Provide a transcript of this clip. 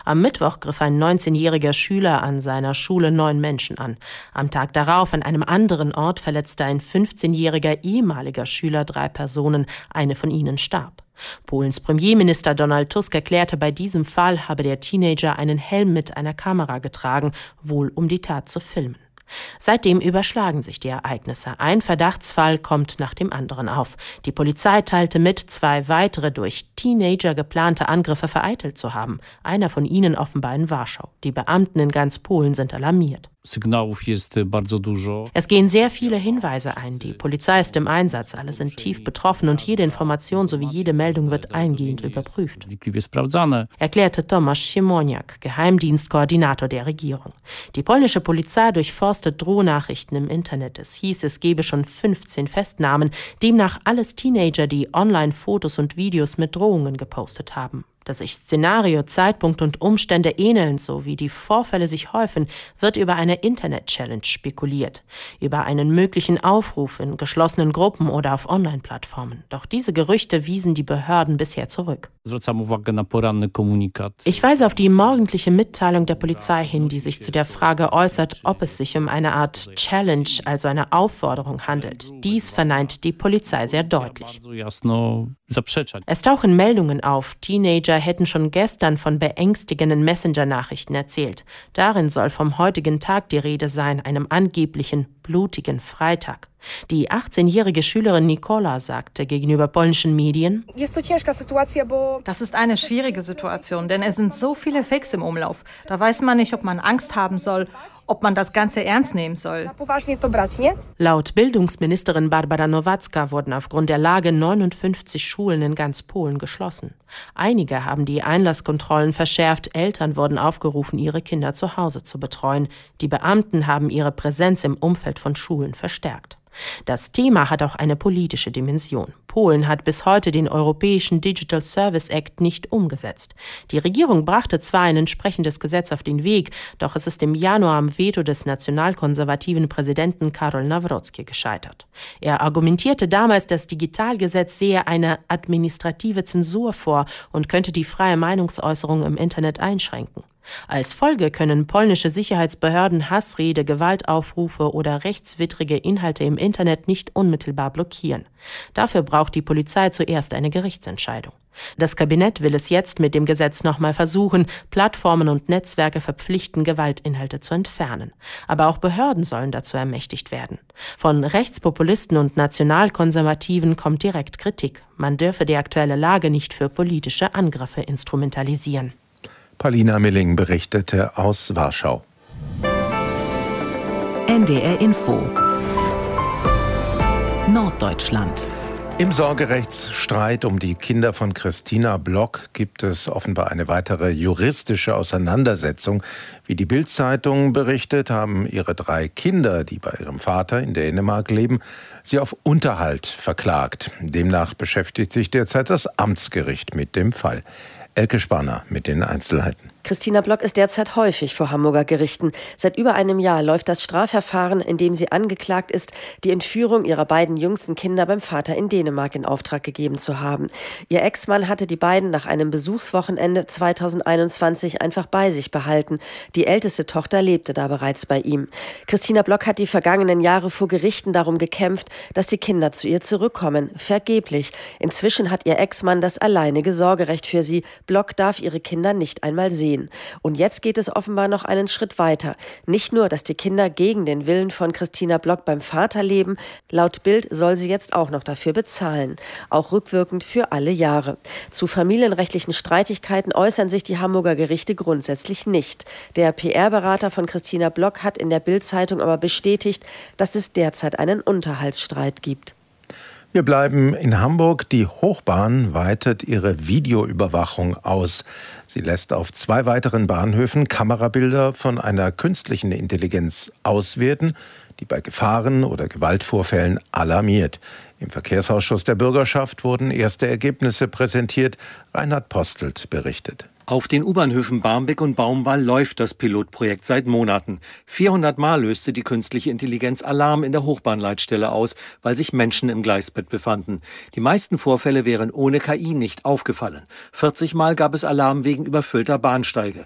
Am Mittwoch griff ein 19-jähriger Schüler an seiner Schule 9 Menschen an. Am Tag darauf an einem anderen Ort verletzte ein 15-jähriger ehemaliger Schüler 3 Personen. Eine von ihnen starb. Polens Premierminister Donald Tusk erklärte, bei diesem Fall habe der Teenager einen Helm mit einer Kamera getragen, wohl um die Tat zu filmen. Seitdem überschlagen sich die Ereignisse. Ein Verdachtsfall kommt nach dem anderen auf. Die Polizei teilte mit, 2 weitere durch Teenager geplante Angriffe vereitelt zu haben. Einer von ihnen offenbar in Warschau. Die Beamten in ganz Polen sind alarmiert. Es gehen sehr viele Hinweise ein. Die Polizei ist im Einsatz. Alle sind tief betroffen und jede Information sowie jede Meldung wird eingehend überprüft, erklärte Tomasz Siemoniak, Geheimdienstkoordinator der Regierung. Die polnische Polizei durchforstet Drohnachrichten im Internet. Es hieß, es gebe schon 15 Festnahmen, demnach alles Teenager, die Online-Fotos und Videos mit Drohungen gepostet haben. Dass sich Szenario, Zeitpunkt und Umstände ähneln, sowie die Vorfälle sich häufen, wird über eine Internet-Challenge spekuliert. Über einen möglichen Aufruf in geschlossenen Gruppen oder auf Online-Plattformen. Doch diese Gerüchte wiesen die Behörden bisher zurück. Ich weise auf die morgendliche Mitteilung der Polizei hin, die sich zu der Frage äußert, ob es sich um eine Art Challenge, also eine Aufforderung handelt. Dies verneint die Polizei sehr deutlich. Es tauchen Meldungen auf, Teenager hätten schon gestern von beängstigenden Messenger-Nachrichten erzählt. Darin soll vom heutigen Tag die Rede sein, einem angeblichen blutigen Freitag. Die 18-jährige Schülerin Nikola sagte gegenüber polnischen Medien: Das ist eine schwierige Situation, denn es sind so viele Fakes im Umlauf. Da weiß man nicht, ob man Angst haben soll, ob man das Ganze ernst nehmen soll. Laut Bildungsministerin Barbara Nowacka wurden aufgrund der Lage 59 Schulen in ganz Polen geschlossen. Einige haben die Einlasskontrollen verschärft, Eltern wurden aufgerufen, ihre Kinder zu Hause zu betreuen. Die Beamten haben ihre Präsenz im Umfeld von Schulen verstärkt. Das Thema hat auch eine politische Dimension. Polen hat bis heute den Europäischen Digital Service Act nicht umgesetzt. Die Regierung brachte zwar ein entsprechendes Gesetz auf den Weg, doch es ist im Januar am Veto des nationalkonservativen Präsidenten Karol Nawrocki gescheitert. Er argumentierte damals, das Digitalgesetz sehe eine administrative Zensur vor und könnte die freie Meinungsäußerung im Internet einschränken. Als Folge können polnische Sicherheitsbehörden Hassrede, Gewaltaufrufe oder rechtswidrige Inhalte im Internet nicht unmittelbar blockieren. Dafür braucht die Polizei zuerst eine Gerichtsentscheidung. Das Kabinett will es jetzt mit dem Gesetz nochmal versuchen. Plattformen und Netzwerke verpflichten, Gewaltinhalte zu entfernen. Aber auch Behörden sollen dazu ermächtigt werden. Von Rechtspopulisten und Nationalkonservativen kommt direkt Kritik. Man dürfe die aktuelle Lage nicht für politische Angriffe instrumentalisieren. Paulina Milling berichtete aus Warschau. NDR Info Norddeutschland. Im Sorgerechtsstreit um die Kinder von Christina Block gibt es offenbar eine weitere juristische Auseinandersetzung. Wie die Bild-Zeitung berichtet, haben ihre 3 Kinder, die bei ihrem Vater in Dänemark leben, sie auf Unterhalt verklagt. Demnach beschäftigt sich derzeit das Amtsgericht mit dem Fall. Elke Spanner mit den Einzelheiten. Christina Block ist derzeit häufig vor Hamburger Gerichten. Seit über einem Jahr läuft das Strafverfahren, in dem sie angeklagt ist, die Entführung ihrer beiden jüngsten Kinder beim Vater in Dänemark in Auftrag gegeben zu haben. Ihr Ex-Mann hatte die beiden nach einem Besuchswochenende 2021 einfach bei sich behalten. Die älteste Tochter lebte da bereits bei ihm. Christina Block hat die vergangenen Jahre vor Gerichten darum gekämpft, dass die Kinder zu ihr zurückkommen. Vergeblich. Inzwischen hat ihr Ex-Mann das alleinige Sorgerecht für sie. Block darf ihre Kinder nicht einmal sehen. Und jetzt geht es offenbar noch einen Schritt weiter. Nicht nur, dass die Kinder gegen den Willen von Christina Block beim Vater leben, laut Bild soll sie jetzt auch noch dafür bezahlen. Auch rückwirkend für alle Jahre. Zu familienrechtlichen Streitigkeiten äußern sich die Hamburger Gerichte grundsätzlich nicht. Der PR-Berater von Christina Block hat in der Bild-Zeitung aber bestätigt, dass es derzeit einen Unterhaltsstreit gibt. Wir bleiben in Hamburg. Die Hochbahn weitet ihre Videoüberwachung aus. Sie lässt auf 2 weiteren Bahnhöfen Kamerabilder von einer künstlichen Intelligenz auswerten, die bei Gefahren oder Gewaltvorfällen alarmiert. Im Verkehrsausschuss der Bürgerschaft wurden erste Ergebnisse präsentiert. Reinhard Postelt berichtet. Auf den U-Bahnhöfen Barmbek und Baumwall läuft das Pilotprojekt seit Monaten. 400 Mal löste die künstliche Intelligenz Alarm in der Hochbahnleitstelle aus, weil sich Menschen im Gleisbett befanden. Die meisten Vorfälle wären ohne KI nicht aufgefallen. 40 Mal gab es Alarm wegen überfüllter Bahnsteige.